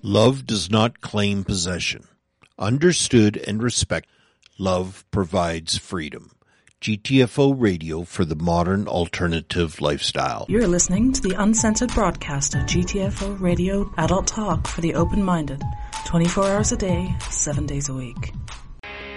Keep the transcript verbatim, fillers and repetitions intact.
Love does not claim possession. Understood and respected, love provides freedom. G T F O Radio for the modern alternative lifestyle. You're listening to the uncensored broadcast of G T F O Radio, adult talk for the open-minded, twenty-four hours a day, seven days a week.